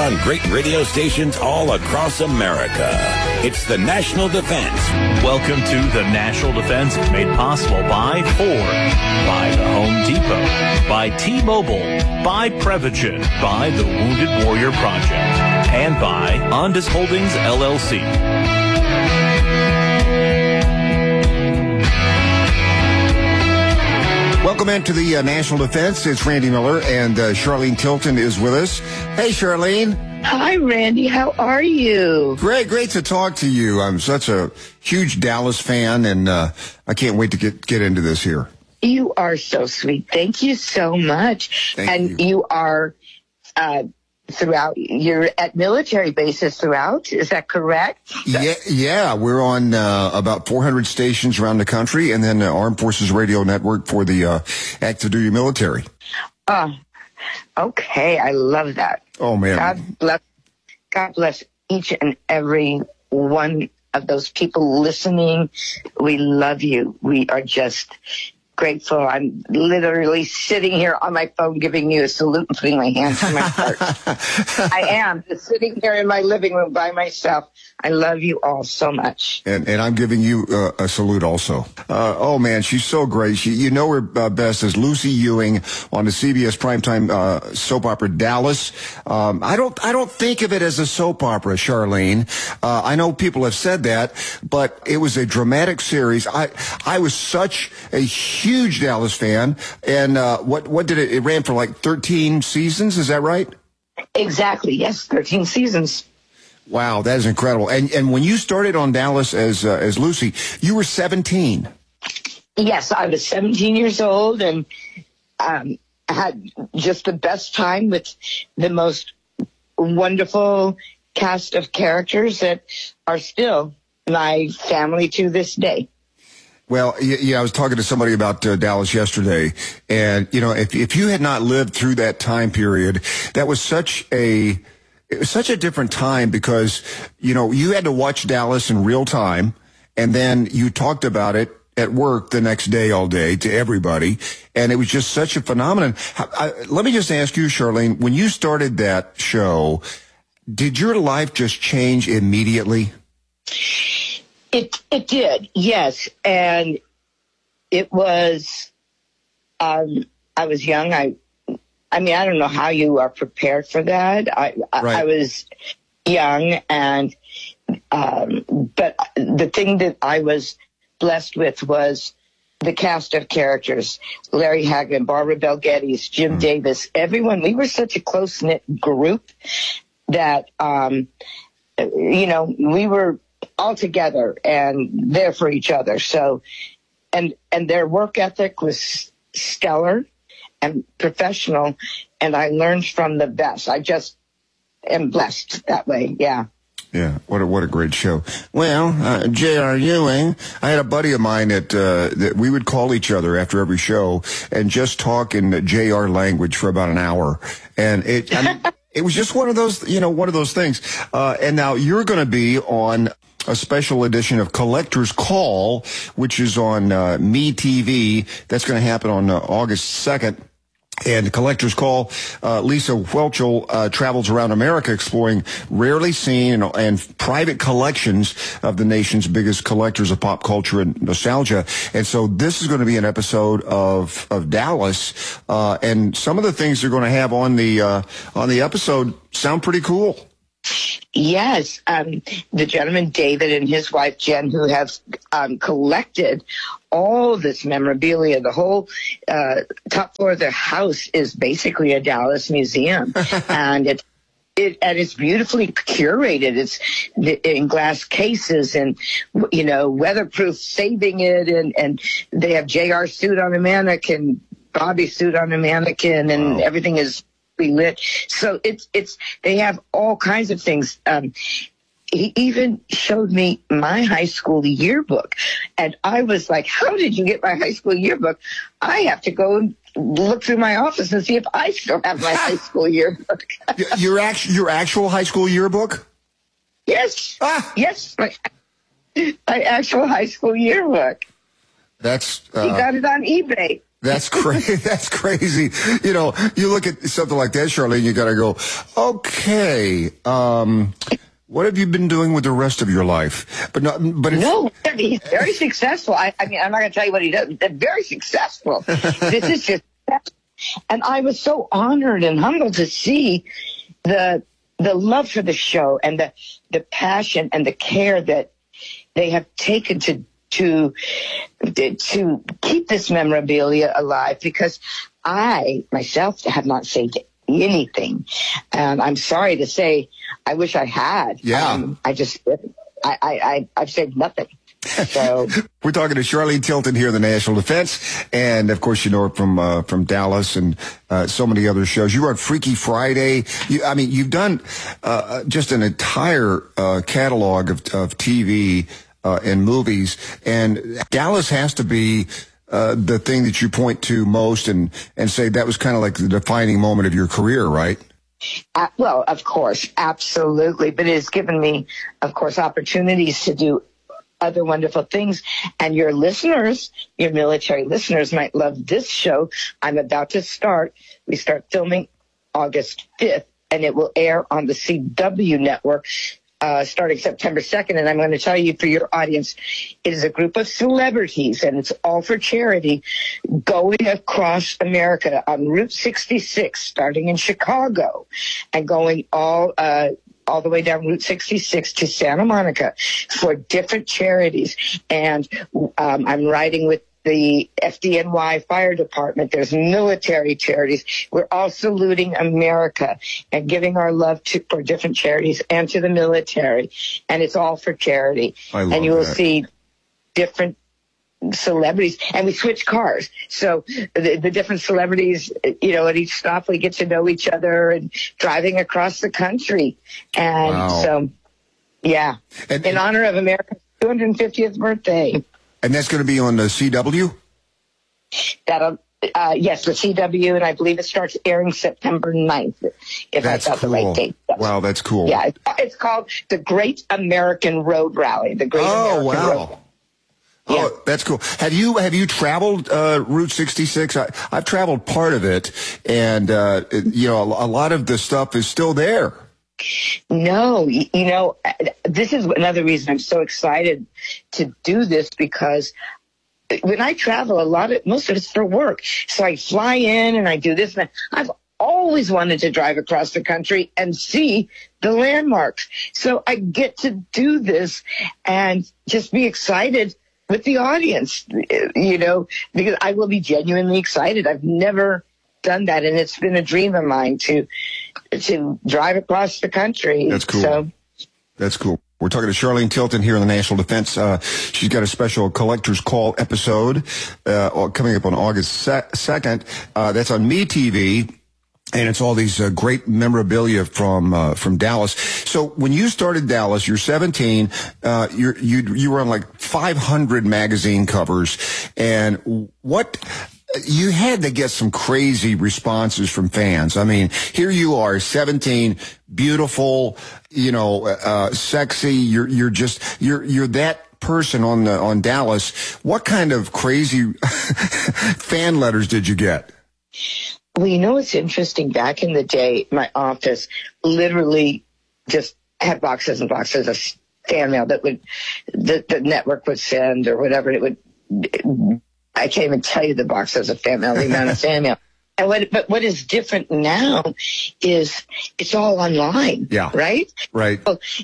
on great radio stations all across America. It's the National Defense. Welcome to the National Defense, made possible by Ford, by the Home Depot, by T-Mobile, by Prevagen, by the Wounded Warrior Project, and by Ondas Holdings, LLC. Welcome into the National Defense. It's Randy Miller, and Charlene Tilton is with us. Hey, Charlene. Hi, Randy. How are you? Great to talk to you. I'm such a huge Dallas fan, and I can't wait to get into this here. You are so sweet. Thank you so much. Thank you. You are throughout. You're at military bases throughout. Is that correct? Yeah. We're on about 400 stations around the country, and then the Armed Forces Radio Network for the active duty military. Okay. I love that. Oh man. God bless each and every one of those people listening. We love you. We are just grateful. I'm literally sitting here on my phone giving you a salute and putting my hands to my heart. I am just sitting here in my living room by myself. I love you all so much. And I'm giving you a salute also. Oh man, she's so great. You know her best as Lucy Ewing on the CBS primetime soap opera Dallas. I don't think of it as a soap opera, Charlene. I know people have said that, but it was a dramatic series. I was such a huge Dallas fan, and what did it ran for like 13 seasons, is that right? Exactly, yes, 13 seasons. Wow, that is incredible. And when you started on Dallas as Lucy, you were 17. Yes, I was 17 years old, and had just the best time with the most wonderful cast of characters that are still my family to this day. Well, yeah, I was talking to somebody about Dallas yesterday, and if you had not lived through that time period, that was such a different time, because you had to watch Dallas in real time, and then you talked about it at work the next day all day to everybody, and it was just such a phenomenon. Let me just ask you, Charlene, when you started that show, did your life just change immediately? It did, yes. And it was, I was young. I mean, I don't know how you are prepared for that. I was young, and, but the thing that I was blessed with was the cast of characters: Larry Hagman, Barbara Bel Geddes, Jim Davis, everyone. We were such a close-knit group that, we were all together and there for each other. So, and their work ethic was stellar and professional, and I learned from the best. I just am blessed that way. Yeah. Yeah, what a great show. Well, J.R. Ewing, I had a buddy of mine that we would call each other after every show and just talk in J.R. language for about an hour, and it was just one of those things. And now you're going to be on a special edition of Collector's Call, which is on MeTV. That's going to happen on August 2nd. And Collector's Call, Lisa Whelchel travels around America exploring rarely seen and private collections of the nation's biggest collectors of pop culture and nostalgia. And so this is going to be an episode of Dallas, and some of the things they're going to have on the episode sound pretty cool. Yes, the gentleman David and his wife Jen, who have collected all this memorabilia. The whole top floor of their house is basically a Dallas museum, and it's beautifully curated. It's in glass cases and weatherproof, saving it, and they have JR suit on a mannequin, Bobby suit on a mannequin, and everything is lit. So they have all kinds of things. He even showed me my high school yearbook, and I was like, how did you get my high school yearbook? I have to go and look through my office and see if I still have my high school yearbook. Your actual high school yearbook? Yes. Yes. My actual high school yearbook. That's you got it on eBay. That's crazy. That's crazy. You know, you look at something like that, Charlene, you got to go, okay, what have you been doing with the rest of your life? But he's very successful. I mean, I'm not going to tell you what he does. They're very successful. This is just, and I was so honored and humbled to see the love for the show and the passion and the care that they have taken to keep this memorabilia alive, because I myself have not saved anything. I'm sorry to say, I wish I had. Yeah. I've saved nothing. So we're talking to Charlene Tilton here in the National Defense, and of course you know her from Dallas and so many other shows. You were on Freaky Friday. You've done just an entire catalog of TV and movies, and Dallas has to be the thing that you point to most and say that was kind of like the defining moment of your career, right? Well, of course, absolutely. But it has given me, of course, opportunities to do other wonderful things. And your listeners, your military listeners, might love this show I'm about to start. We start filming August 5th, and it will air on the CW network starting September 2nd. And I'm going to tell you, for your audience, it is a group of celebrities, and it's all for charity, going across America on Route 66, starting in Chicago and going all the way down Route 66 to Santa Monica for different charities. And I'm riding with the FDNY Fire Department. There's military charities. We're all saluting America and giving our love for different charities and to the military. And it's all for charity. And you will see different celebrities, and we switch cars. So the different celebrities, you know, at each stop we get to know each other and driving across the country. And so, yeah, in honor of America's 250th birthday. And that's going to be on the CW? Yes, the CW, and I believe it starts airing September 9th, if I got the right date. Wow, that's cool. Yeah, it's called The Great American Road Rally. The Great American Road Rally. Oh, yeah. that's cool. Have you traveled Route 66? I've traveled part of it, and you know, a lot of the stuff is still there. No, you know, this is another reason I'm so excited to do this, because when I travel, most of it's for work. So I fly in and I do this, and I've always wanted to drive across the country and see the landmarks. So I get to do this and just be excited with the audience, you know, because I will be genuinely excited. I've never done that, and it's been a dream of mine to drive across the country. That's cool. So, that's cool. We're talking to Charlene Tilton here in the National Defense. She's got a special Collector's Call episode coming up on August 2nd. That's on MeTV. And it's all these great memorabilia from Dallas. So when you started Dallas, you're 17. You were on like 500 magazine covers, and you had to get some crazy responses from fans. I mean, here you are, 17, beautiful, you know, sexy. You're that person on Dallas. What kind of crazy fan letters did you get? Well, you know what's interesting? Back in the day, my office literally just had boxes and boxes of fan mail that the network would send or whatever. I can't even tell you the boxes of fan mail, the amount of fan mail. But what is different now is it's all online. Yeah. Right? Right.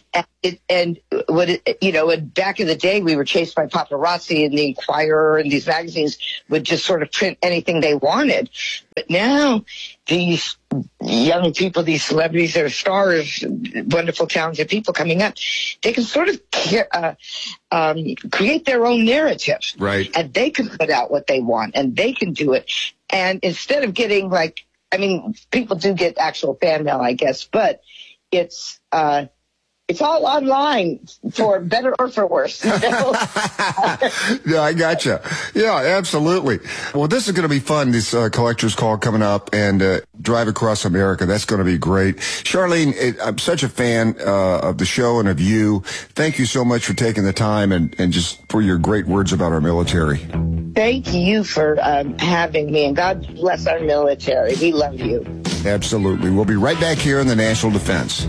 Back in the day, we were chased by paparazzi, and the Inquirer and these magazines would just sort of print anything they wanted. But now these young people, these celebrities that are stars, wonderful, talented people coming up, they can sort of create their own narrative. Right. And they can put out what they want, and they can do it. And instead of getting people do get actual fan mail, I guess, but it's all online, for better or for worse. You know? Yeah, I gotcha. Yeah, absolutely. Well, this is going to be fun, this Collector's Call coming up, and Drive Across America. That's going to be great. Charlene, I'm such a fan of the show and of you. Thank you so much for taking the time and just for your great words about our military. thank you for having me, and God bless our military. We love you. Absolutely. We'll be right back here in the National Defense.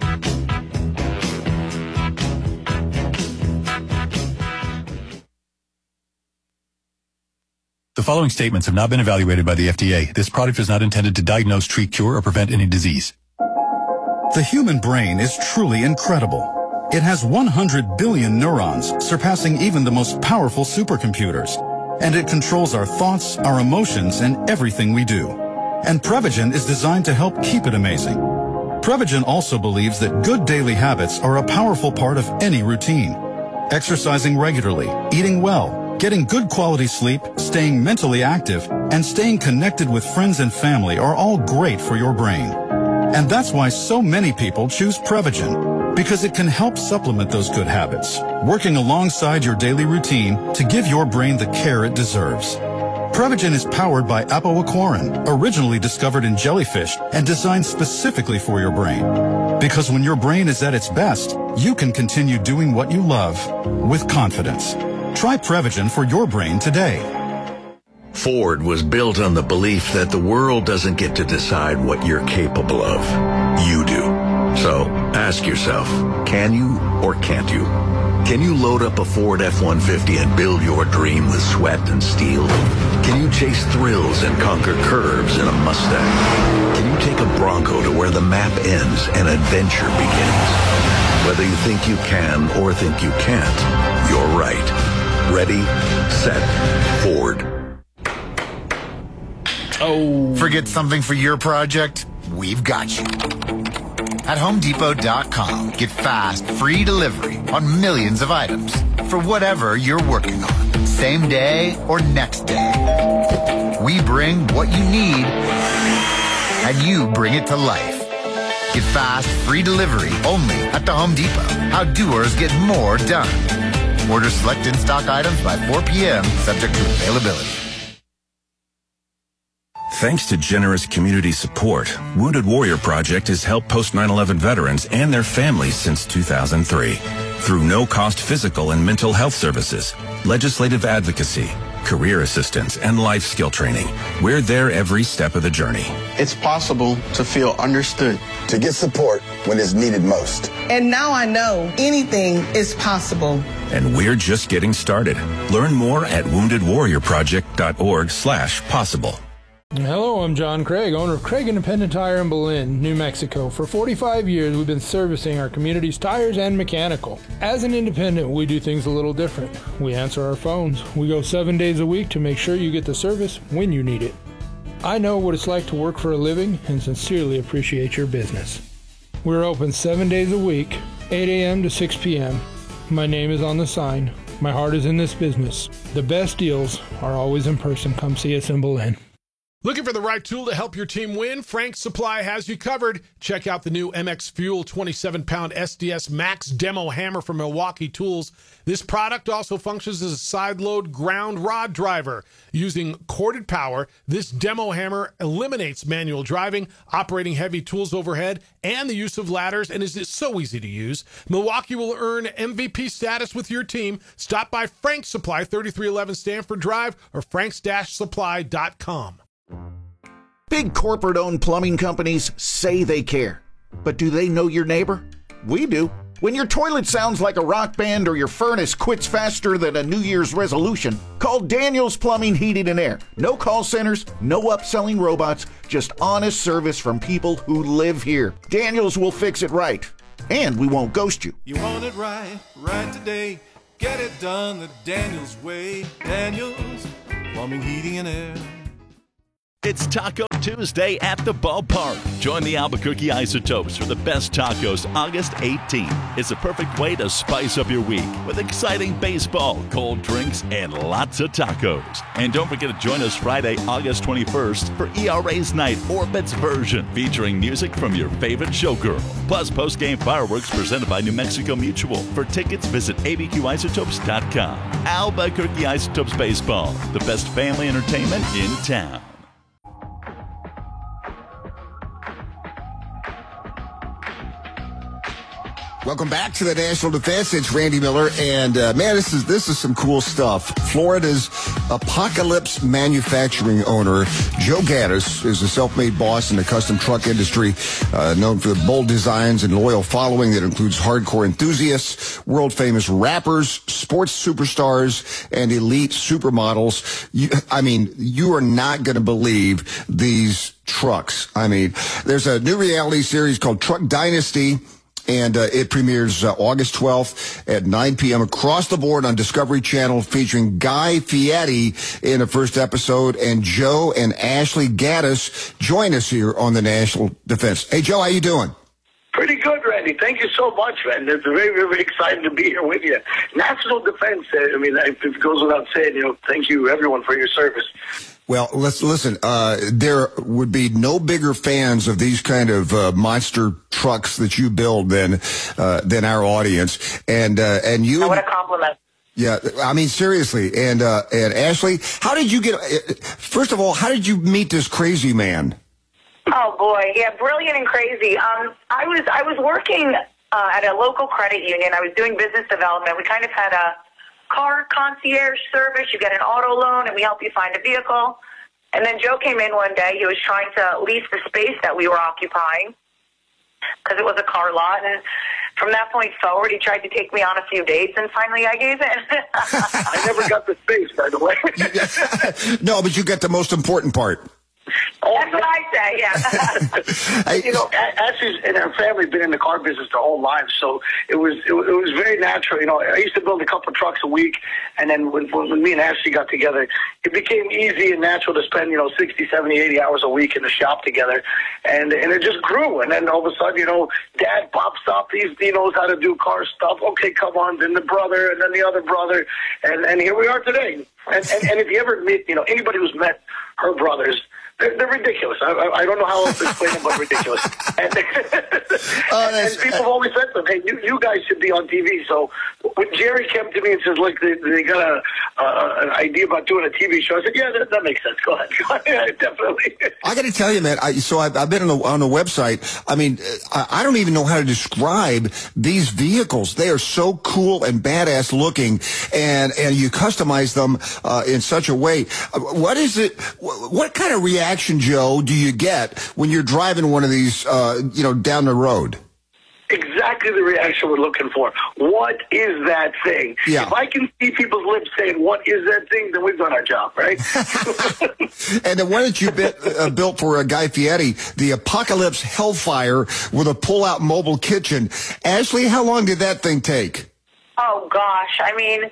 The following statements have not been evaluated by the FDA. This product is not intended to diagnose, treat, cure, or prevent any disease. The human brain is truly incredible. It has 100 billion neurons, surpassing even the most powerful supercomputers. And it controls our thoughts, our emotions, and everything we do. And Prevagen is designed to help keep it amazing. Prevagen also believes that good daily habits are a powerful part of any routine. Exercising regularly, eating well, getting good quality sleep, staying mentally active, and staying connected with friends and family are all great for your brain. And that's why so many people choose Prevagen, because it can help supplement those good habits, working alongside your daily routine to give your brain the care it deserves. Prevagen is powered by apoaquarin, originally discovered in jellyfish and designed specifically for your brain. Because when your brain is at its best, you can continue doing what you love with confidence. Try Prevagen for your brain today. Ford was built on the belief that the world doesn't get to decide what you're capable of. You do. So ask yourself, can you or can't you? Can you load up a Ford F-150 and build your dream with sweat and steel? Can you chase thrills and conquer curves in a Mustang? Can you take a Bronco to where the map ends and adventure begins? Whether you think you can or think you can't, you're right. Ready, set, Ford. Oh. Forget something for your project? We've got you. At HomeDepot.com, get fast, free delivery on millions of items for whatever you're working on, same day or next day. We bring what you need, and you bring it to life. Get fast, free delivery only at the Home Depot. How doers get more done. Order select in-stock items by 4 p.m., subject to availability. Thanks to generous community support, Wounded Warrior Project has helped post 9/11 veterans and their families since 2003. Through no-cost physical and mental health services, legislative advocacy, career assistance, and life skill training, we're there every step of the journey. It's possible to feel understood, to get support when it's needed most. And now I know anything is possible. And we're just getting started. Learn more at woundedwarriorproject.org/possible. Hello, I'm John Craig, owner of Craig Independent Tire in Belen, New Mexico. For 45 years, we've been servicing our community's tires and mechanical. As an independent, we do things a little different. We answer our phones. We go 7 days a week to make sure you get the service when you need it. I know what it's like to work for a living and sincerely appreciate your business. We're open 7 days a week, 8 a.m. to 6 p.m. My name is on the sign. My heart is in this business. The best deals are always in person. Come see us in Belen. Looking for the right tool to help your team win? Frank's Supply has you covered. Check out the new MX Fuel 27-pound SDS Max Demo Hammer from Milwaukee Tools. This product also functions as a side-load ground rod driver. Using corded power, this demo hammer eliminates manual driving, operating heavy tools overhead, and the use of ladders, and is so easy to use. Milwaukee will earn MVP status with your team. Stop by Frank's Supply, 3311 Stanford Drive, or franks-supply.com. Big corporate-owned plumbing companies say they care. But do they know your neighbor? We do. When your toilet sounds like a rock band or your furnace quits faster than a New Year's resolution, call Daniels Plumbing, Heating, and Air. No call centers, no upselling robots, just honest service from people who live here. Daniels will fix it right. And we won't ghost you. You want it right, right today. Get it done the Daniels way. Daniels Plumbing, Heating, and Air. It's Taco Tuesday at the ballpark. Join the Albuquerque Isotopes for the best tacos August 18th. It's a perfect way to spice up your week with exciting baseball, cold drinks, and lots of tacos. And don't forget to join us Friday, August 21st for ERA's Night Orbit's version, featuring music from your favorite showgirl. Plus post-game fireworks presented by New Mexico Mutual. For tickets, visit abqisotopes.com. Albuquerque Isotopes Baseball, the best family entertainment in town. Welcome back to the National Defense. It's Randy Miller, and man, this is some cool stuff. Florida's Apocalypse manufacturing owner, Joe Gaddis, is a self-made boss in the custom truck industry, known for the bold designs and loyal following that includes hardcore enthusiasts, world-famous rappers, sports superstars, and elite supermodels. You are not going to believe these trucks. I mean, there's a new reality series called Truck Dynasty, and it premieres August 12th at 9 p.m. across the board on Discovery Channel, featuring Guy Fieri in the first episode. And Joe and Ashley Gaddis join us here on the National Defense. Hey, Joe, how you doing? Pretty good, Randy. Thank you so much, man. It's very, very exciting to be here with you. National Defense, it goes without saying, thank you, everyone, for your service. Well, let's listen. There would be no bigger fans of these kind of monster trucks that you build than our audience. And you. Oh, what a compliment. Yeah, I mean, seriously. And Ashley, how did you first of all, how did you meet this crazy man? Oh boy, yeah, brilliant and crazy. I was working at a local credit union. I was doing business development. We kind of had a car concierge service. You get an auto loan and we help you find a vehicle. And then Joe came in one day. He was trying to lease the space that we were occupying because it was a car lot. And from that point forward, he tried to take me on a few dates, and finally I gave in. I never got the space, by the way. No, but you got the most important part. That's what I say, yeah. Ashley and her family have been in the car business their whole lives, so it was very natural. I used to build a couple of trucks a week, and then when me and Ashley got together, it became easy and natural to spend 60, 70, 80 hours a week in the shop together, and it just grew. And then all of a sudden, Dad pops up. He knows how to do car stuff. Okay, come on. Then the brother, and then the other brother, and here we are today. And if you ever meet anybody who's met her brothers, they're ridiculous. I don't know how else to explain them, but ridiculous. And people have always said to them, hey, you guys should be on TV. So when Jerry came to me and says, look, they got an idea about doing a TV show, I said, yeah, that makes sense. Go ahead. Definitely. I got to tell you, man, I've been on the website. I mean, I don't even know how to describe these vehicles. They are so cool and badass looking, and you customize them in such a way. What is it? What kind of reaction, Joe, do you get when you're driving one of these, down the road? Exactly the reaction we're looking for. What is that thing? Yeah. If I can see people's lips saying, what is that thing, then we've done our job, right? And the one that you built for Guy Fieri, the Apocalypse Hellfire with a pull-out mobile kitchen. Ashley, how long did that thing take? Oh, gosh. I mean,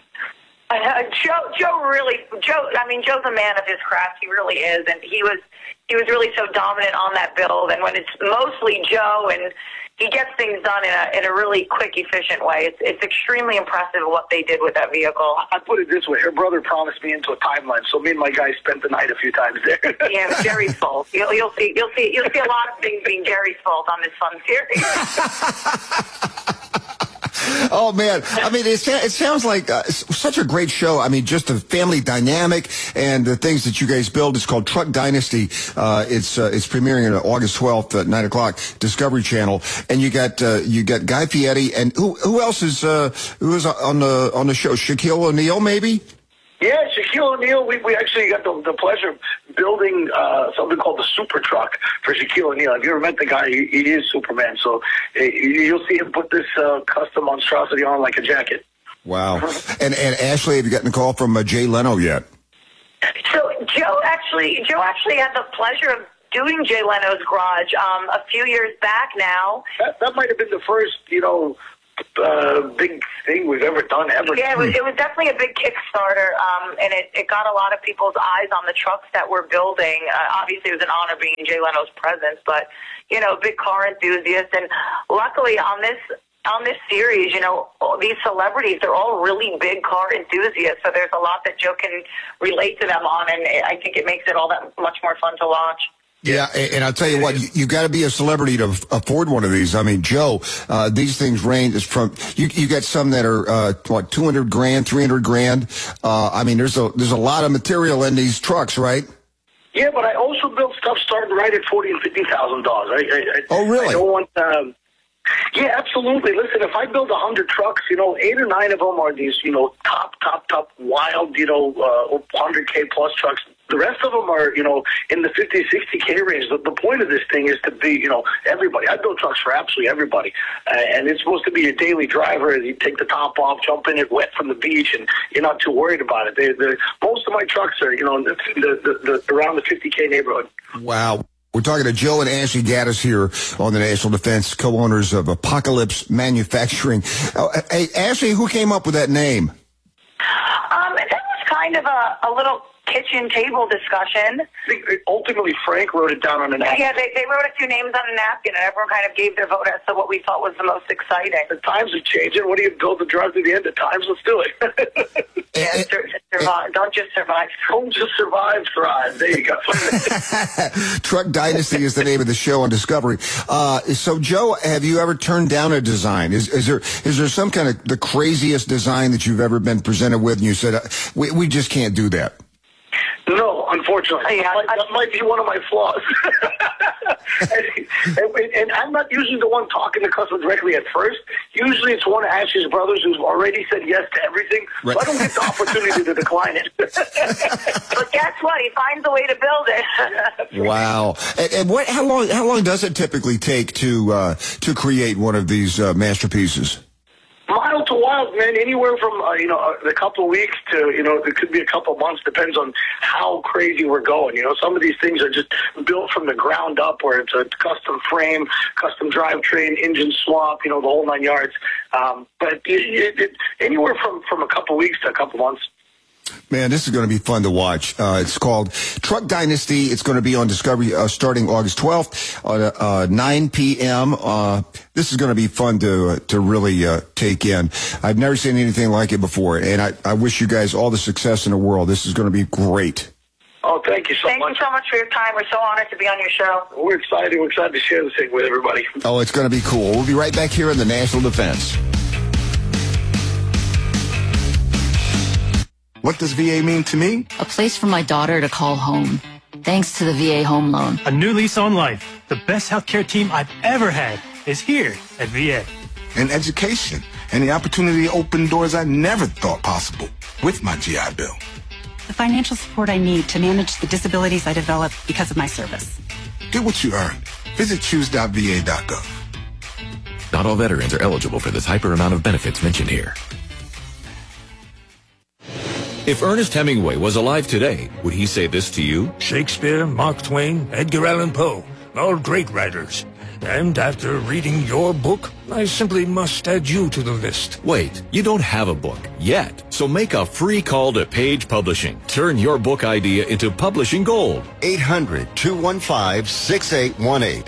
Joe's a man of his craft. He really is. And he was really so dominant on that build. And when it's mostly Joe and he gets things done in a really quick, efficient way, it's extremely impressive what they did with that vehicle. I put it this way. Her brother promised me into a timeline, so me and my guy spent the night a few times there. Yeah, Jerry's fault. You'll see a lot of things being Jerry's fault on this fun series. Oh, man. I mean, it sounds like such a great show. I mean, just the family dynamic and the things that you guys build. It's called Truck Dynasty. It's premiering on August 12th at 9 o'clock, Discovery Channel. And you got Guy Fieri, and who else is on the show? Shaquille O'Neal, maybe? Yeah, Shaquille O'Neal. We actually got the pleasure of building something called the Super Truck for Shaquille O'Neal. If you ever met the guy, he is Superman. So you'll see him put this custom monstrosity on like a jacket. Wow. And Ashley, have you gotten a call from Jay Leno yet? So Joe actually had the pleasure of doing Jay Leno's garage a few years back now. That might have been the first, big thing we've ever done ever. Yeah, it was definitely a big Kickstarter, and it got a lot of people's eyes on the trucks that we're building. Obviously, it was an honor being in Jay Leno's presence, but big car enthusiast, and luckily on this series, these celebrities, they're all really big car enthusiasts, so there's a lot that Joe can relate to them on, and I think it makes it all that much more fun to watch. Yeah, and I'll tell you what, you got to be a celebrity to afford one of these. I mean, Joe, these things range from you got some that are $200,000, $300,000. I mean, there's a lot of material in these trucks, right? Yeah, but I also built stuff starting right at $40,000 and $50,000. Oh, really? I don't want Yeah, absolutely. Listen, if I build 100 trucks, 8 or 9 of them are these, top wild, 100K plus trucks. The rest of them are, in the 50, 60K range. The point of this thing is to be, everybody. I build trucks for absolutely everybody. And it's supposed to be your daily driver. You take the top off, jump in it wet from the beach, and you're not too worried about it. Most of my trucks are, around the 50K neighborhood. Wow. We're talking to Joe and Ashley Gaddis here on the National Defense, co-owners of Apocalypse Manufacturing. Hey, Ashley, who came up with that name? That was kind of a little kitchen table discussion. Ultimately, Frank wrote it down on a napkin. Yeah, they wrote a few names on a napkin, and everyone kind of gave their vote as to what we thought was the most exciting. The times are changing. What do you build the drive to the end of times? Let's do it. Survive. Don't just survive. Don't just survive, thrive. There you go. Truck Dynasty is the name of the show on Discovery. So, Joe, have you ever turned down a design? Is there some kind of the craziest design that you've ever been presented with, and you said, we just can't do that? No, unfortunately. Yeah, that might be one of my flaws. and I'm not usually the one talking to the customer directly at first. Usually it's one of Ashley's brothers who's already said yes to everything. Right. So I don't get the opportunity to decline it. But guess what? He finds a way to build it. Wow. And how long does it typically take to create one of these masterpieces? Mild to wild, man. Anywhere from a couple of weeks to it could be a couple of months. Depends on how crazy we're going. Some of these things are just built from the ground up, where it's a custom frame, custom drivetrain, engine swap, the whole 9 yards. But anywhere from a couple of weeks to a couple of months. Man, this is going to be fun to watch. It's called Truck Dynasty. It's going to be on Discovery starting August 12th at 9 p.m. This is going to be fun to really take in. I've never seen anything like it before, and I wish you guys all the success in the world. This is going to be great. Oh, thank you so much. Thank you so much for your time. We're so honored to be on your show. We're excited. We're excited to share this thing with everybody. Oh, it's going to be cool. We'll be right back here in the National Defense. What does VA mean to me? A place for my daughter to call home. Thanks to the VA Home Loan. A new lease on life. The best healthcare team I've ever had is here at VA. And education. And the opportunity to open doors I never thought possible with my GI Bill. The financial support I need to manage the disabilities I developed because of my service. Get what you earned. Visit choose.va.gov. Not all veterans are eligible for the hyper amount of benefits mentioned here. If Ernest Hemingway was alive today, would he say this to you? Shakespeare, Mark Twain, Edgar Allan Poe, all great writers. And after reading your book, I simply must add you to the list. Wait, you don't have a book yet. So make a free call to Page Publishing. Turn your book idea into publishing gold. 800-215-6818.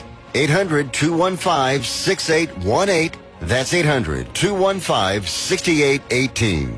800-215-6818. That's 800-215-6818.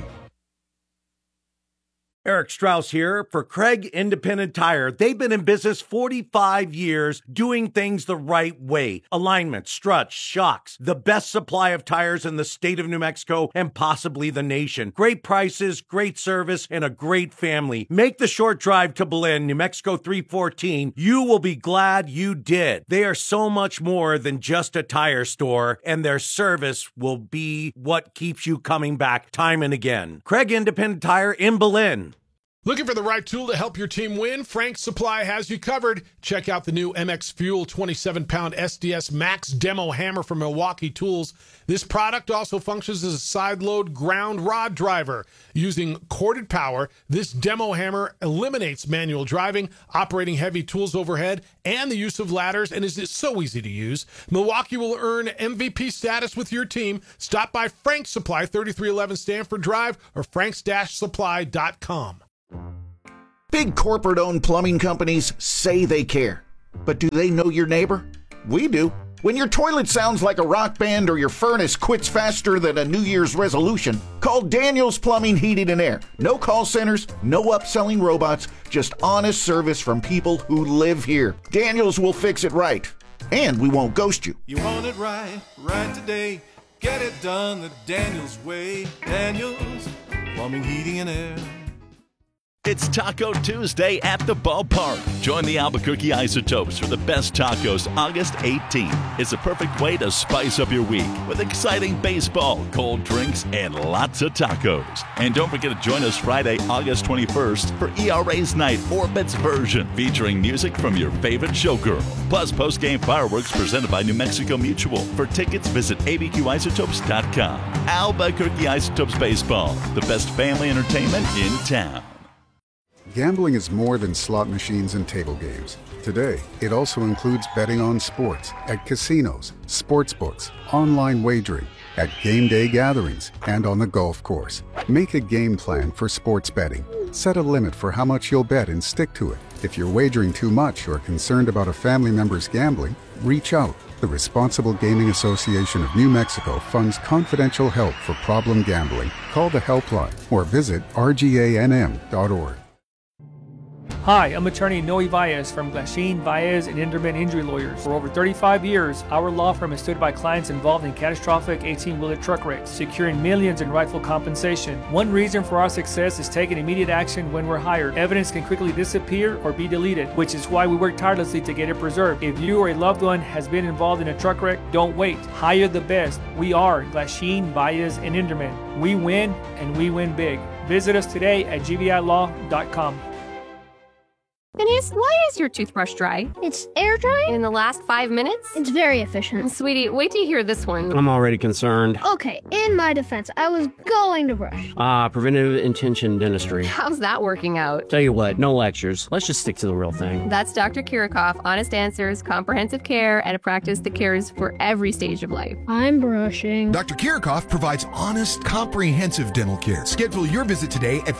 Eric Strauss here for Craig Independent Tire. They've been in business 45 years doing things the right way. Alignment, struts, shocks, the best supply of tires in the state of New Mexico and possibly the nation. Great prices, great service, and a great family. Make the short drive to Belen, New Mexico 314. You will be glad you did. They are so much more than just a tire store, and their service will be what keeps you coming back time and again. Craig Independent Tire in Belen. Looking for the right tool to help your team win? Frank's Supply has you covered. Check out the new MX Fuel 27-pound SDS Max Demo Hammer from Milwaukee Tools. This product also functions as a side-load ground rod driver. Using corded power, this demo hammer eliminates manual driving, operating heavy tools overhead, and the use of ladders, and is so easy to use. Milwaukee will earn MVP status with your team. Stop by Frank's Supply, 3311 Stanford Drive, or franks-supply.com. Big corporate-owned plumbing companies say they care. But do they know your neighbor? We do. When your toilet sounds like a rock band or your furnace quits faster than a New Year's resolution, call Daniels Plumbing, Heating, and Air. No call centers, no upselling robots, just honest service from people who live here. Daniels will fix it right. And we won't ghost you. You want it right, right today. Get it done the Daniels way. Daniels Plumbing, Heating, and Air. It's Taco Tuesday at the ballpark. Join the Albuquerque Isotopes for the best tacos August 18th. It's a perfect way to spice up your week with exciting baseball, cold drinks, and lots of tacos. And don't forget to join us Friday, August 21st for ERA's Night Orbits version featuring music from your favorite showgirl. Plus post-game fireworks presented by New Mexico Mutual. For tickets, visit abqisotopes.com. Albuquerque Isotopes Baseball, the best family entertainment in town. Gambling is more than slot machines and table games. Today, it also includes betting on sports at casinos, sports books, online wagering, at game day gatherings, and on the golf course. Make a game plan for sports betting. Set a limit for how much you'll bet and stick to it. If you're wagering too much or concerned about a family member's gambling, reach out. The Responsible Gaming Association of New Mexico funds confidential help for problem gambling. Call the helpline or visit rganm.org. Hi, I'm attorney Noe Valles from Glasheen, Valles & Inderman Injury Lawyers. For over 35 years, our law firm has stood by clients involved in catastrophic 18-wheeler truck wrecks, securing millions in rightful compensation. One reason for our success is taking immediate action when we're hired. Evidence can quickly disappear or be deleted, which is why we work tirelessly to get it preserved. If you or a loved one has been involved in a truck wreck, don't wait. Hire the best. We are Glasheen, Valles & Inderman. We win, and we win big. Visit us today at gvilaw.com. Denise, why is your toothbrush dry? It's air drying? In the last 5 minutes? It's very efficient. Sweetie, wait till you hear this one. I'm already concerned. Okay, in my defense, I was going to brush. Preventive intention dentistry. How's that working out? Tell you what, no lectures. Let's just stick to the real thing. That's Dr. Kirikoff, honest answers, comprehensive care, and a practice that cares for every stage of life. I'm brushing. Dr. Kirikoff provides honest, comprehensive dental care. Schedule your visit today at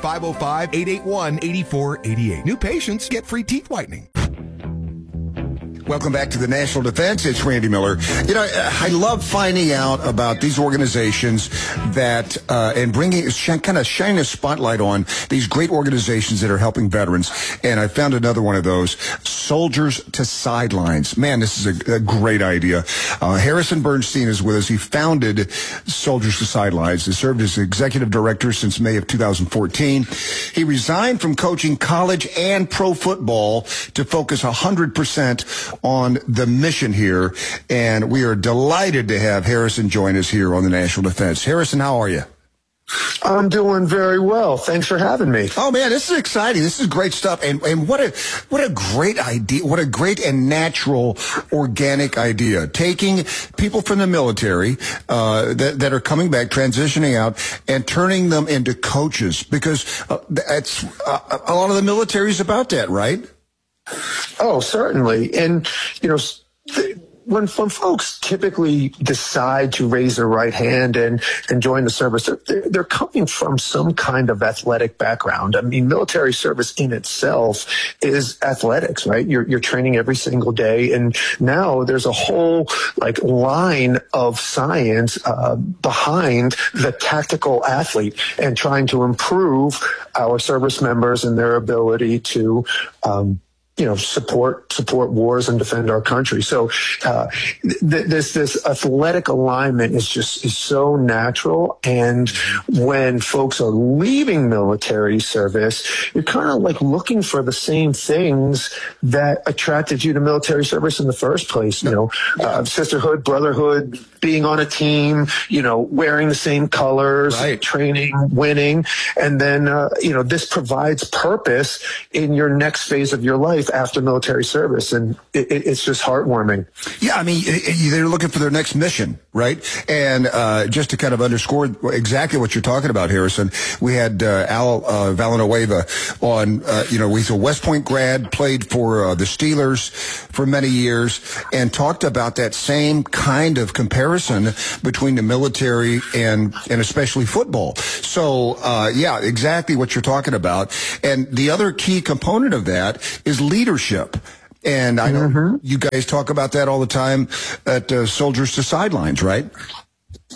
505-881-8488. New patients get free teeth whitening. Welcome back to the National Defense. It's Randy Miller. You know, I love finding out about these organizations that, and bringing, kind of shining a spotlight on these great organizations that are helping veterans. And I found another one of those, Soldiers to Sidelines. Man, this is a great idea. Harrison Bernstein is with us. He founded Soldiers to Sidelines. He served as executive director since May of 2014. He resigned from coaching college and pro football to focus 100% on the mission here, and we are delighted to have Harrison join us here on the National Defense. Harrison, how are you? I'm doing very well. Thanks for having me. Oh man, this is exciting. This is great stuff. And what a great idea. What a great and natural organic idea. Taking people from the military, that are coming back, transitioning out, and turning them into coaches, because, that's, a lot of the military is about that, right? Oh, certainly. And, you know, when folks typically decide to raise their right hand and join the service, they're coming from some kind of athletic background. I mean, military service in itself is athletics, right? You're training every single day. And now there's a whole line of science behind the tactical athlete and trying to improve our service members and their ability to support wars and defend our country. So, this athletic alignment is so natural. And when folks are leaving military service, you're kind of looking for the same things that attracted you to military service in the first place. Sisterhood, brotherhood, being on a team, wearing the same colors, right, training, winning. And then, this provides purpose in your next phase of your life after military service, and it's just heartwarming. Yeah, I mean, they're looking for their next mission, right? And just to kind of underscore exactly what you're talking about, Harrison, we had Al Villanueva on. He's a West Point grad, played for the Steelers for many years, and talked about that same kind of comparison between the military and especially football. So, yeah, exactly what you're talking about. And the other key component of that is leadership. And I know you guys talk about that all the time at Soldiers to Sidelines, right?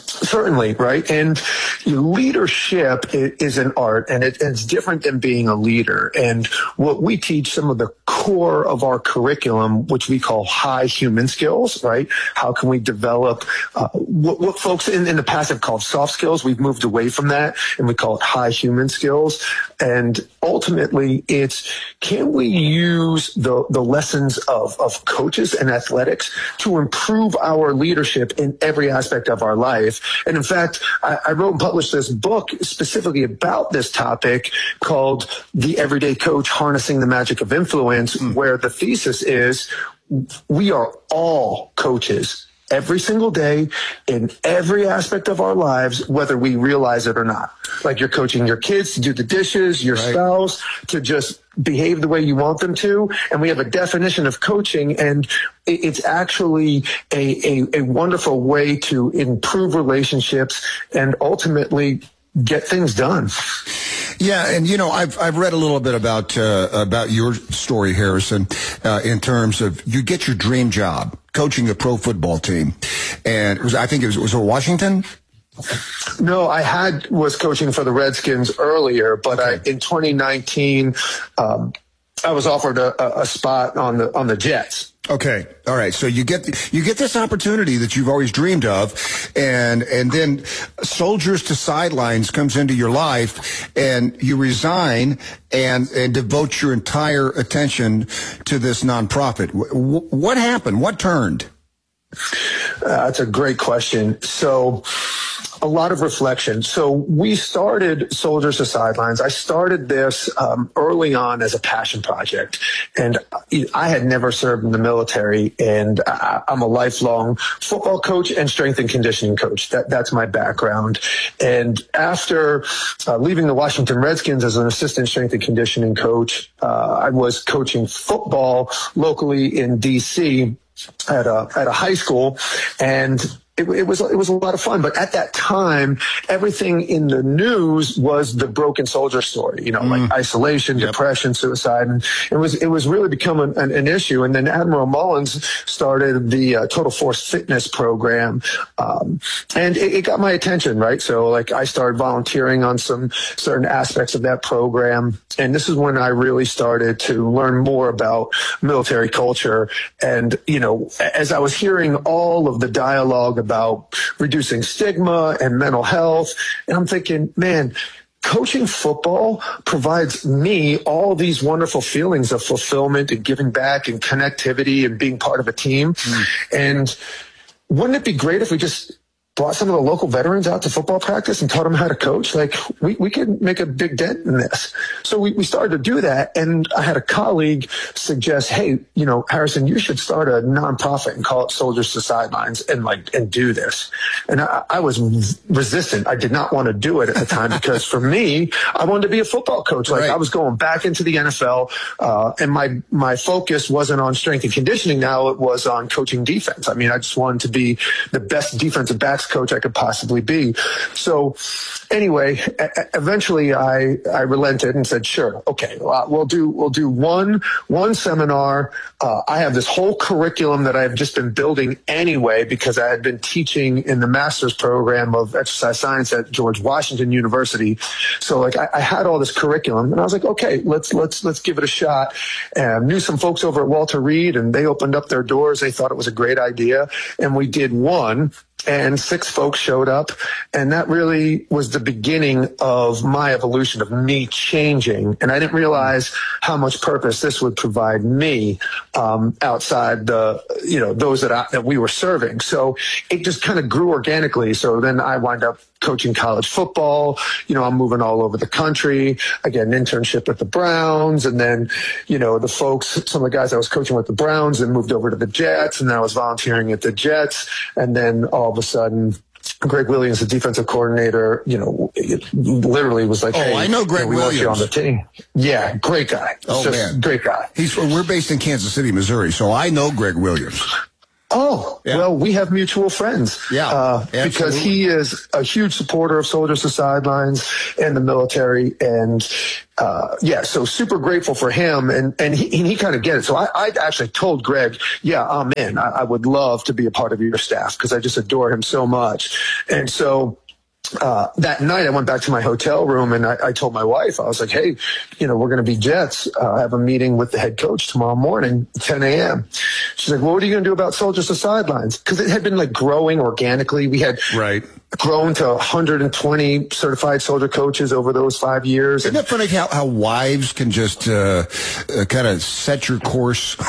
Certainly, right? And leadership is an art, and it's different than being a leader. And what we teach, some of the core of our curriculum, which we call high human skills, right? How can we develop what folks in the past have called soft skills? We've moved away from that, and we call it high human skills. And ultimately, it's can we use the lessons of coaches and athletics to improve our leadership in every aspect of our life? And in fact, I wrote and published this book specifically about this topic called The Everyday Coach, Harnessing the Magic of Influence, where the thesis is we are all coaches every single day in every aspect of our lives, whether we realize it or not. Like you're coaching your kids to do the dishes, your spouse to just behave the way you want them to. And we have a definition of coaching, and it's actually a wonderful way to improve relationships and ultimately get things done. Yeah, and I've read a little bit about your story, Harrison, in terms of you get your dream job coaching a pro football team, and I think it was Washington. No, I was coaching for the Redskins earlier, but in 2019, I was offered a spot on the Jets. Okay. All right. So you get this opportunity that you've always dreamed of, and then Soldiers to Sidelines comes into your life, and you resign and devote your entire attention to this nonprofit. What happened? What turned? That's a great question. So a lot of reflection. So we started Soldiers to Sidelines. I started this early on as a passion project, and I had never served in the military, and I'm a lifelong football coach and strength and conditioning coach. That's my background. And after leaving the Washington Redskins as an assistant strength and conditioning coach, I was coaching football locally in D.C. at a high school, and it was a lot of fun. But at that time, everything in the news was the broken soldier story, like isolation, depression, suicide. And it was really becoming an issue. And then Admiral Mullins started the Total Force Fitness program. And it got my attention, right? So I started volunteering on some certain aspects of that program. And this is when I really started to learn more about military culture. And, as I was hearing all of the dialogue about reducing stigma and mental health, and I'm thinking, man, coaching football provides me all these wonderful feelings of fulfillment and giving back and connectivity and being part of a team. And wouldn't it be great if we just brought some of the local veterans out to football practice and taught them how to coach? We could make a big dent in this. So we started to do that. And I had a colleague suggest, hey, Harrison, you should start a nonprofit and call it Soldiers to Sidelines and do this. And I was resistant. I did not want to do it at the time because for me, I wanted to be a football coach. I was going back into the NFL, and my focus wasn't on strength and conditioning. Now it was on coaching defense. I mean, I just wanted to be the best defensive backs coach I could possibly be. So anyway, eventually I relented and said, sure, okay, we'll do one seminar. I have this whole curriculum that I've just been building anyway because I had been teaching in the master's program of exercise science at George Washington University. So I had all this curriculum, and I was like, okay, let's give it a shot. Knew some folks over at Walter Reed, and they opened up their doors. They thought it was a great idea, and we did one. And 6 folks showed up, and that really was the beginning of my evolution, of me changing. And I didn't realize how much purpose this would provide me outside those that we were serving. So it just kind of grew organically. So then I wind up coaching college football. I'm moving all over the country. I get an internship at the Browns, and then the folks, some of the guys I was coaching with the Browns, then moved over to the Jets, and then I was volunteering at the Jets, and then all of a sudden Greg Williams, the defensive coordinator, literally was like, "Hey, I know Greg we want you on Williams. the team." Yeah, great guy. Oh, man. Great guy. We're based in Kansas City, Missouri, so I know Greg Williams. Oh, Yeah. well, we have mutual friends. Yeah, because he is a huge supporter of Soldiers to Sidelines and the military. And, so super grateful for him. And he kind of gets it. So I actually told Greg, I'm in. I would love to be a part of your staff because I just adore him so much. And so, that night I went back to my hotel room and I told my wife, I was like, hey, we're going to be Jets. I have a meeting with the head coach tomorrow morning, 10 a.m. She's like, well, what are you going to do about Soldiers to Sidelines? Because it had been like growing organically. We had grown to 120 certified soldier coaches over those 5 years. Isn't it funny how wives can just kind of set your course?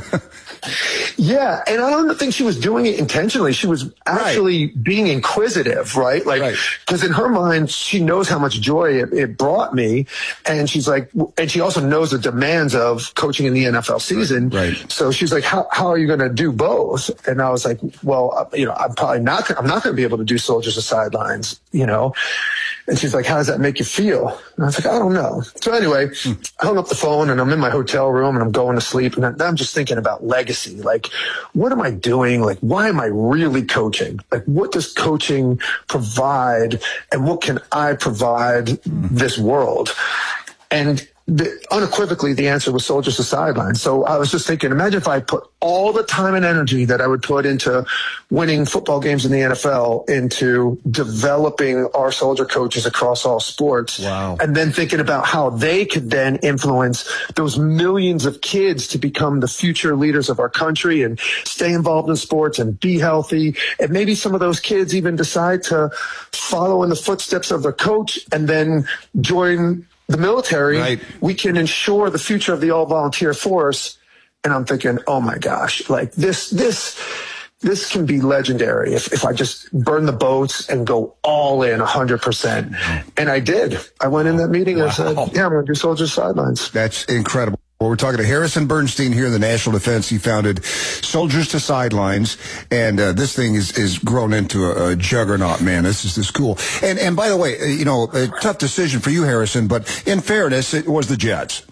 Yeah, and I don't think she was doing it intentionally. She was actually being inquisitive, right? Like, because in her mind, she knows how much joy it brought me, and she's like, and she also knows the demands of coaching in the NFL season. Right. So she's like, how are you going to do both? And I was like, well, I'm probably not. I'm not going to be able to do Soldiers to Sidelines, And she's like, how does that make you feel? And I was like, I don't know. So anyway, I hung up the phone and I'm in my hotel room and I'm going to sleep. And I'm just thinking about legacy. Like, what am I doing? Like, why am I really coaching? Like, what does coaching provide? And what can I provide this world? And unequivocally, the answer was Soldiers to Sidelines. So I was just thinking, imagine if I put all the time and energy that I would put into winning football games in the NFL into developing our soldier coaches across all sports. Wow. And then thinking about how they could then influence those millions of kids to become the future leaders of our country and stay involved in sports and be healthy. And maybe some of those kids even decide to follow in the footsteps of their coach and then join the military. We can ensure the future of the all-volunteer force. And I'm thinking, oh my gosh, like this can be legendary if I just burn the boats and go all in 100%. And I did. I went in that meeting and I said, I'm going to do Soldiers Sidelines. That's incredible. Well, we're talking to Harrison Bernstein here in the National Defense. He founded Soldiers to Sidelines, and this thing is grown into a juggernaut, man. This is cool. And by the way, a tough decision for you, Harrison, but in fairness, it was the Jets.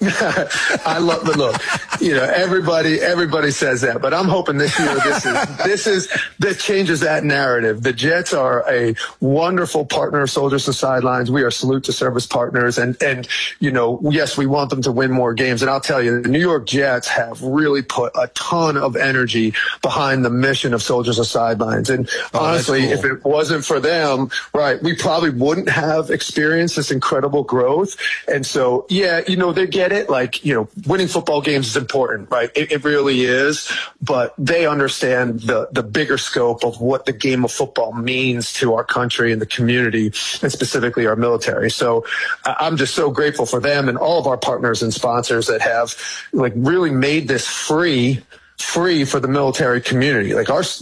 I love the look. Everybody says that, but I'm hoping this year this changes that narrative. The Jets are a wonderful partner of Soldiers to Sidelines. We are salute to service partners, and yes, we want them to win more games. And I'll tell you, the New York Jets have really put a ton of energy behind the mission of Soldiers to Sidelines. And honestly, if it wasn't for them, we probably wouldn't have experienced this incredible growth. And so, they get it. Like, winning football games is important, right? It really is. But they understand the bigger scope of what the game of football means to our country and the community, and specifically our military. So I'm just so grateful for them and all of our partners and sponsors that have really made this free for the military community.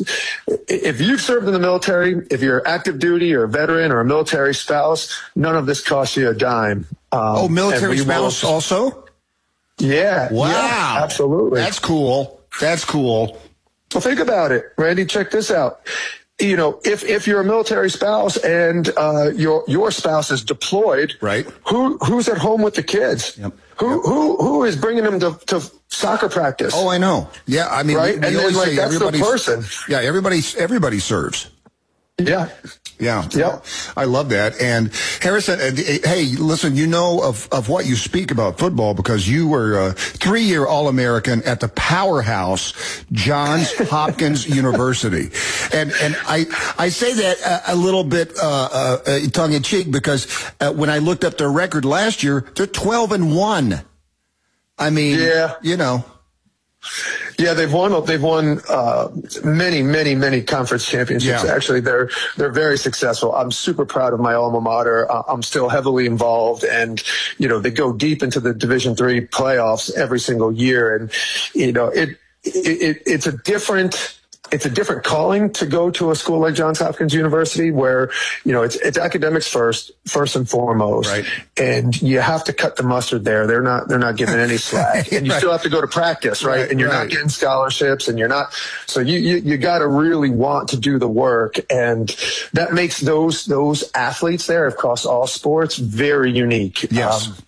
If you've served in the military, if you're active duty or a veteran or a military spouse, none of this costs you a dime. Military spouse also? Yeah. Wow. Yeah, absolutely. That's cool. Well, think about it, Randy. Check this out. If you're a military spouse and your spouse is deployed, who's at home with the kids? Yep. Who is bringing them to soccer practice? Oh, I know. Yeah, I mean, right? And then that's the person. Yeah, everybody serves. Yeah. Yeah. Yep. I love that. And Harrison, hey, listen, of what you speak about football because you were a 3-year All-American at the powerhouse Johns Hopkins University. And I say that a little bit tongue in cheek because when I looked up their record last year, they're 12-1. I mean, Yeah, they've won many conference championships. Yeah. Actually, they're very successful. I'm super proud of my alma mater. I'm still heavily involved, and they go deep into the Division III playoffs every single year. And it's a different calling to go to a school like Johns Hopkins University where, it's academics first and foremost. Right. And you have to cut the mustard there. They're not giving any slack. And you still have to go to practice, right? And you're not getting scholarships and you're not, so you got to really want to do the work. And that makes those athletes there across all sports very unique. Yes.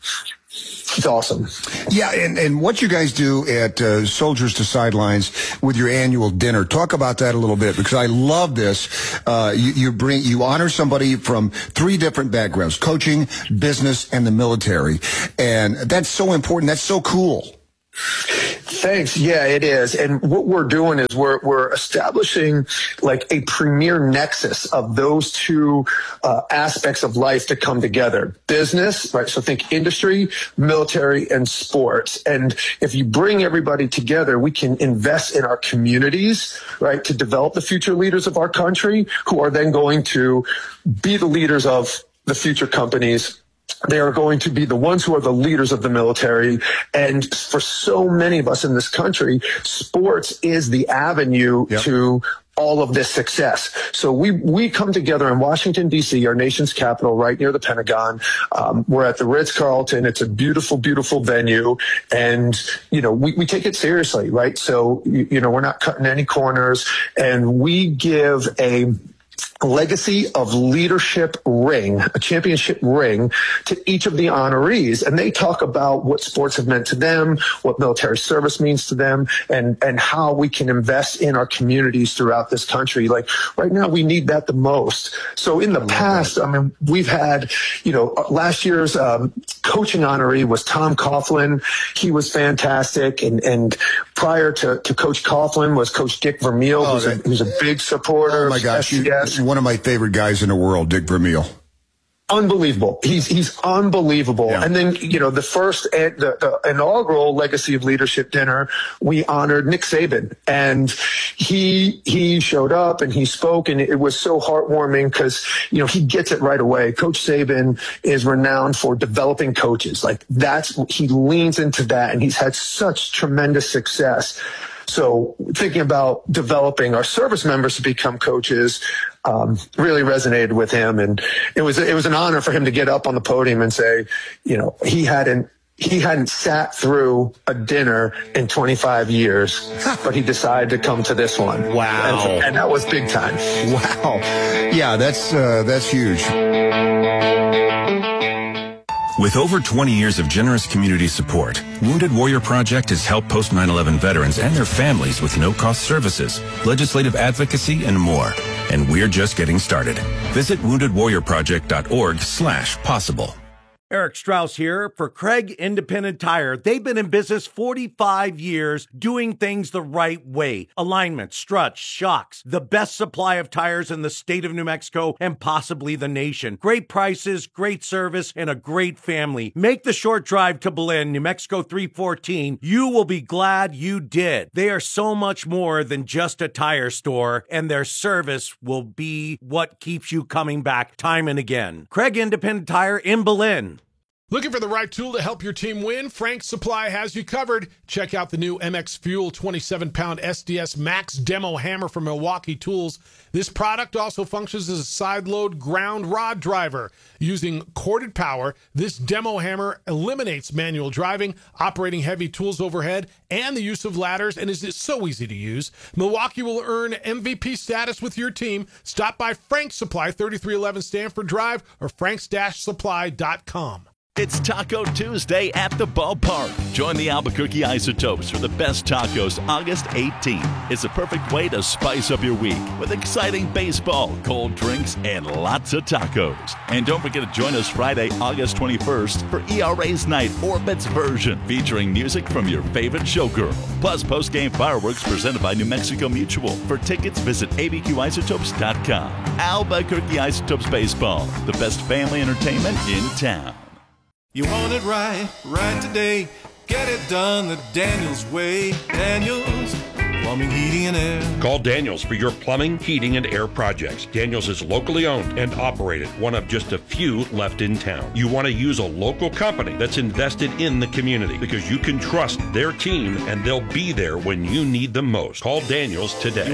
It's awesome. Yeah, and what you guys do at Soldiers to Sidelines with your annual dinner, talk about that a little bit, because I love this. You honor somebody from 3 different backgrounds: coaching, business, and the military. And that's so important. That's so cool. Thanks. Yeah, it is. And what we're doing is we're establishing like a premier nexus of those 2 aspects of life to come together. Business, right? So think industry, military, and sports. And if you bring everybody together, we can invest in our communities, right, to develop the future leaders of our country, who are then going to be the leaders of the future companies. They are going to be the ones who are the leaders of the military. And for so many of us in this country, sports is the avenue to all of this success. So we come together in Washington, D.C., our nation's capital, right near the Pentagon. We're at the Ritz-Carlton. It's a beautiful, beautiful venue. And, we take it seriously, right? So, we're not cutting any corners. And we give a legacy of leadership ring, a championship ring, to each of the honorees. And they talk about what sports have meant to them, what military service means to them, and how we can invest in our communities throughout this country. Like right now, we need that the most. So in the past, we've had, last year's coaching honoree was Tom Coughlin. He was fantastic. And prior to Coach Coughlin was Coach Dick Vermeil, who's a big supporter of SCS. One of my favorite guys in the world, Dick Vermeil. Unbelievable. He's unbelievable. Yeah. And then, the first, the inaugural Legacy of Leadership dinner, we honored Nick Saban, and he showed up and he spoke, and it was so heartwarming because, he gets it right away. Coach Saban is renowned for developing coaches. Like he leans into that, and he's had such tremendous success. So thinking about developing our service members to become coaches really resonated with him, and it was an honor for him to get up on the podium and say, he hadn't sat through a dinner in 25 years, but he decided to come to this one. Wow, and that was big time. Wow, yeah, that's huge. With over 20 years of generous community support, Wounded Warrior Project has helped post 9/11 veterans and their families with no-cost services, legislative advocacy, and more. And we're just getting started. Visit woundedwarriorproject.org/possible. Eric Strauss here for Craig Independent Tire. They've been in business 45 years doing things the right way. Alignment, struts, shocks, the best supply of tires in the state of New Mexico and possibly the nation. Great prices, great service, and a great family. Make the short drive to Belen, New Mexico 314. You will be glad you did. They are so much more than just a tire store, and their service will be what keeps you coming back time and again. Craig Independent Tire in Belen. Looking for the right tool to help your team win? Frank's Supply has you covered. Check out the new MX Fuel 27-pound SDS Max Demo Hammer from Milwaukee Tools. This product also functions as a side-load ground rod driver. Using corded power, this demo hammer eliminates manual driving, operating heavy tools overhead, and the use of ladders, and is so easy to use. Milwaukee will earn MVP status with your team. Stop by Frank's Supply, 3311 Stanford Drive, or franks-supply.com. It's Taco Tuesday at the ballpark. Join the Albuquerque Isotopes for the best tacos August 18th. It's a perfect way to spice up your week with exciting baseball, cold drinks, and lots of tacos. And don't forget to join us Friday, August 21st for ERA's Night Orbit's version, featuring music from your favorite showgirl. Plus post-game fireworks presented by New Mexico Mutual. For tickets, visit abqisotopes.com. Albuquerque Isotopes Baseball, the best family entertainment in town. You want it right today. Get it done the Daniels way. Daniels Plumbing, Heating, and Air. Call Daniels for your plumbing, heating, and air projects. Daniels is locally owned and operated, one of just a few left in town. You want to use a local company that's invested in the community because you can trust their team and they'll be there when you need them most. Call Daniels today.